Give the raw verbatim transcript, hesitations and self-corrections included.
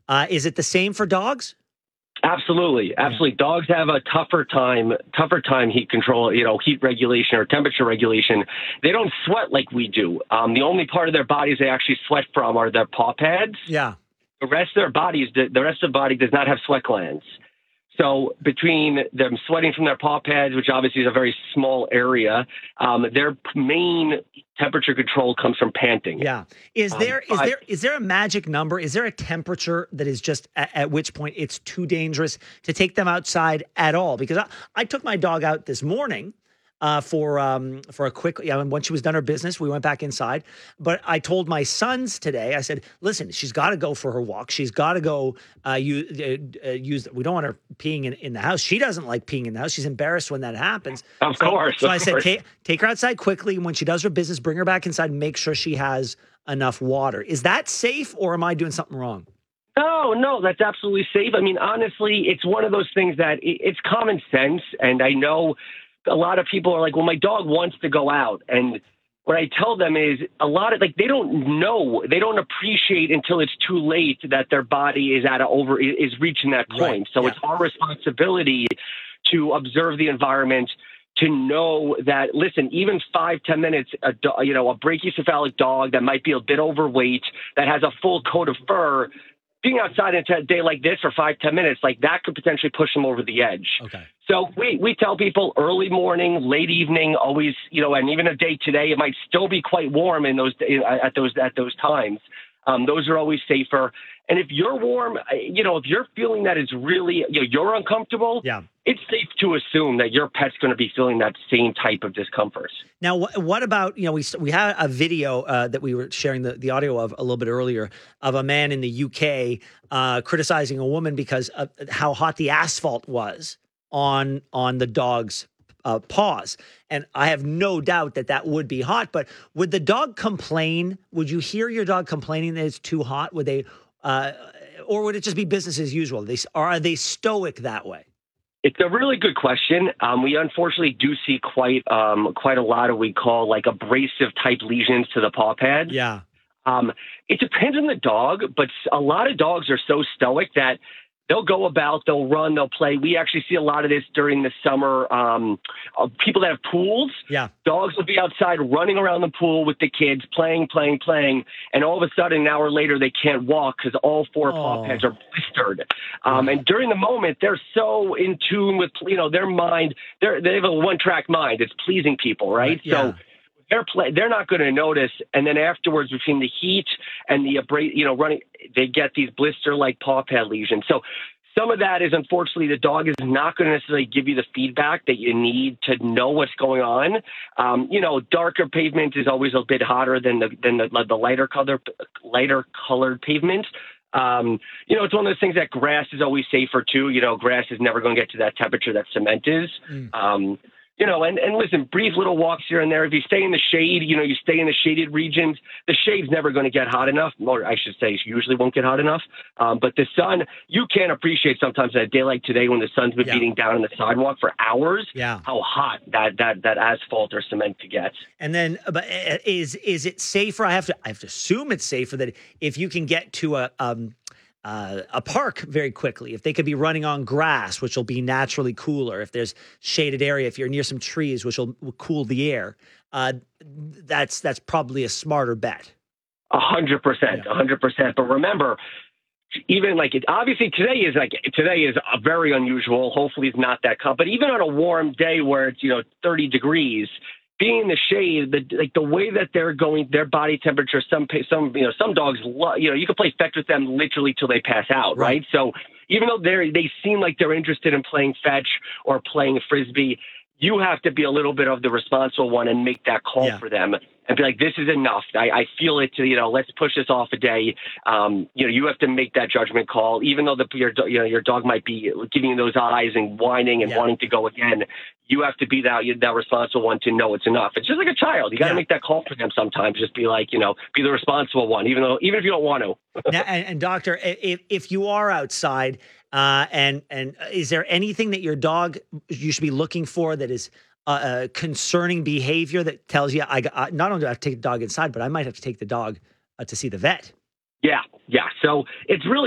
Uh, is it the same for dogs? Absolutely. Absolutely. Yeah. Dogs have a tougher time, tougher time heat control, you know, heat regulation or temperature regulation. They don't sweat like we do. Um, the only part of their bodies they actually sweat from are their paw pads. Yeah. The rest of their bodies, the, the rest of the body does not have sweat glands. So between them sweating from their paw pads, which obviously is a very small area, um, their main temperature control comes from panting. Yeah. Is there um, is there is there a magic number? Is there a temperature that is just at, at which point it's too dangerous to take them outside at all? Because I, I took my dog out this morning uh, for um, for a quick, yeah, when she was done her business, we went back inside. But I told my sons today, I said, listen, she's got to go for her walk. She's got to go uh, use, uh, use, we don't want her peeing in, in the house. She doesn't like peeing in the house. She's embarrassed when that happens. Of so, course. So of I said, course. take, take her outside quickly. And when she does her business, bring her back inside and make sure she has enough water. Is that safe, or am I doing something wrong? No, no, that's absolutely safe. I mean, honestly, it's one of those things that it, it's common sense. And I know a lot of people are like, well, my dog wants to go out. And what I tell them is a lot of like, they don't know, they don't appreciate until it's too late that their body is at a over, is reaching that point. Right. So Yeah. it's our responsibility to observe the environment, to know that, listen, even five, ten minutes, a do, you know, a brachycephalic dog that might be a bit overweight, that has a full coat of fur, being outside in a day like this for five, ten minutes, like that could potentially push them over the edge. Okay. So we, we tell people early morning, late evening, always, you know, and even a day today, it might still be quite warm in those, at those, at those times. Um, those are always safer. And if you're warm, you know, if you're feeling that it's really, you know, you're uncomfortable, yeah. it's safe to assume that your pet's going to be feeling that same type of discomfort. Now, wh- what about, you know, we we had a video uh, that we were sharing the, the audio of a little bit earlier of a man in the U K uh, criticizing a woman because of how hot the asphalt was on on the dog's uh, paws. And I have no doubt that that would be hot. But would the dog complain? Would you hear your dog complaining that it's too hot? Would they, uh, or would it just be business as usual? They, or are they stoic that way? It's a really good question. Um, we unfortunately do see quite um, quite a lot of what we call like abrasive type lesions to the paw pads. Yeah. Um, it depends on the dog, but a lot of dogs are so stoic that they'll go about, they'll run, they'll play. We actually see a lot of this during the summer. Um, uh, people that have pools, yeah, dogs will be outside running around the pool with the kids, playing, playing, playing. And all of a sudden, an hour later, they can't walk because all four oh. paw pads are blistered. Um, and during the moment, they're so in tune with, you know, their mind. They're, they have a one-track mind. It's pleasing people, right? right. Yeah. So they're play, they're not going to notice. And then afterwards, between the heat and the abra- you know, running, they get these blister-like paw pad lesions. So some of that is, unfortunately, the dog is not going to necessarily give you the feedback that you need to know what's going on. Um, you know, darker pavement is always a bit hotter than the than the, the lighter color, lighter colored pavement. Um, you know, it's one of those things that grass is always safer too. You know, grass is never going to get to that temperature that cement is. Mm. Um, You know, and, and listen, brief little walks here and there. If you stay in the shade, you know, you stay in the shaded regions, the shade's never going to get hot enough, or I should say, usually won't get hot enough. Um, but the sun, you can't appreciate sometimes a day like today when the sun's been yeah. beating down on the sidewalk for hours, yeah. how hot that, that, that asphalt or cement could get. And then, but is is it safer? I have to I have to assume it's safer that if you can get to a um, Uh, a park very quickly, if they could be running on grass, which will be naturally cooler, if there's shaded area, if you're near some trees, which will, will cool the air, uh, that's that's probably a smarter bet. A hundred percent, a hundred percent. But remember, even like it, obviously today is like today is a very unusual. Hopefully, it's not that cold. But even on a warm day where it's you know thirty degrees. Being in the shade, the, like the way that they're going, their body temperature, some, some, you know, some dogs, you know, you can play fetch with them literally till they pass out, right? right? So even though they're, they seem like they're interested in playing fetch or playing frisbee, you have to be a little bit of the responsible one and make that call yeah. for them and be like, this is enough. I, I feel it to, you know, let's push this off a day. Um, you know, you have to make that judgment call, even though the, your, you know, your dog might be giving you those eyes and whining and yeah. wanting to go again. You have to be that, that responsible one to know it's enough. It's just like a child. You got to yeah. make that call for them sometimes. Just be like, you know, be the responsible one, even though, even if you don't want to. now, and, and doctor, if, if you are outside, uh, and, and is there anything that your dog, you should be looking for that is uh, uh, concerning behavior that tells you, I, I not only do I have to take the dog inside, but I might have to take the dog uh, to see the vet? Yeah. Yeah. So it's really,